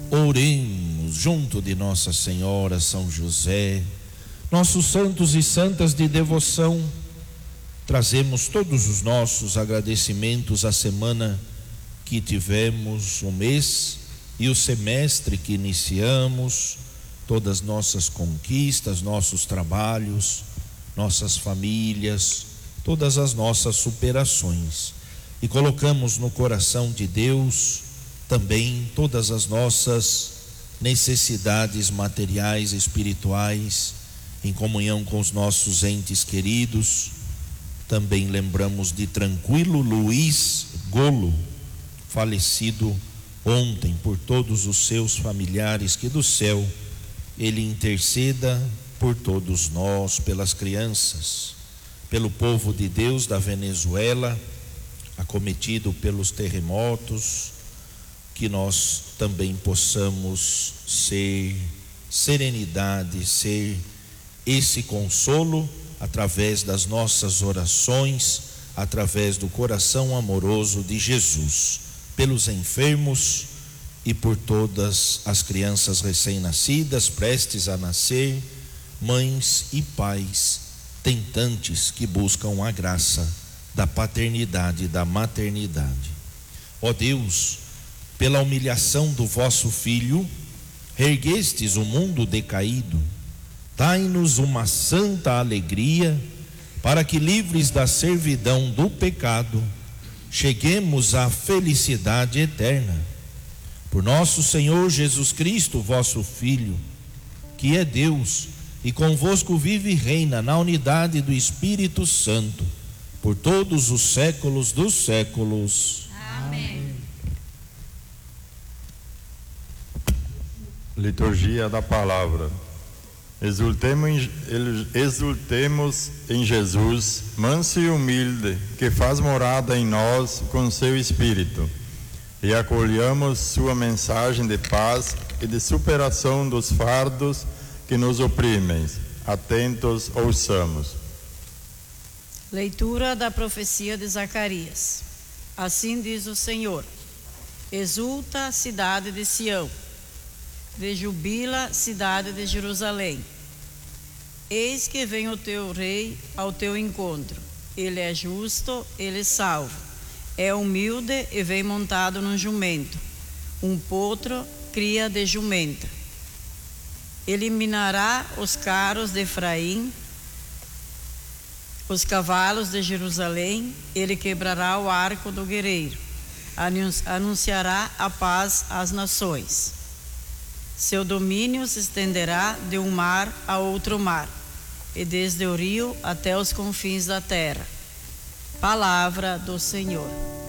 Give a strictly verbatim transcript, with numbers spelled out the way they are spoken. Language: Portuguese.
Oremos junto de Nossa Senhora, São José, nossos santos e santas de devoção. Trazemos todos os nossos agradecimentos à semana que tivemos, o mês e o semestre que iniciamos, todas nossas conquistas, nossos trabalhos, nossas famílias, todas as nossas superações. E colocamos no coração de Deus também todas as nossas necessidades materiais e espirituais, em comunhão com os nossos entes queridos. Também lembramos de Tranquilo Luiz Golo, falecido ontem, por todos os seus familiares, que do céu ele interceda por todos nós, pelas crianças, pelo povo de Deus da Venezuela, acometido pelos terremotos, que nós também possamos ser serenidade, ser esse consolo através das nossas orações, através do coração amoroso de Jesus, pelos enfermos e por todas as crianças recém-nascidas, prestes a nascer, mães e pais tentantes que buscam a graça da paternidade e da maternidade. Ó Deus, pela humilhação do vosso Filho, reerguestes o mundo decaído. Dai-nos uma santa alegria, para que, livres da servidão do pecado, cheguemos à felicidade eterna. Por nosso Senhor Jesus Cristo, vosso Filho, que é Deus e convosco vive e reina na unidade do Espírito Santo, por todos os séculos dos séculos. Amém. Liturgia da Palavra. Exultemos em, exultemos em Jesus, manso e humilde, que faz morada em nós com seu Espírito, e acolhamos sua mensagem de paz e de superação dos fardos que nos oprimem. Atentos, ouçamos. Leitura da profecia de Zacarias. Assim diz o Senhor: exulta, cidade de Sião, rejubila, cidade de Jerusalém. Eis que vem o teu rei ao teu encontro. Ele é justo, ele salva. É humilde e vem montado num jumento, um potro, cria de jumenta. Eliminará os carros de Efraim, os cavalos de Jerusalém. Ele quebrará o arco do guerreiro, anunciará a paz às nações. Seu domínio se estenderá de um mar a outro mar, e desde o rio até os confins da terra. Palavra do Senhor.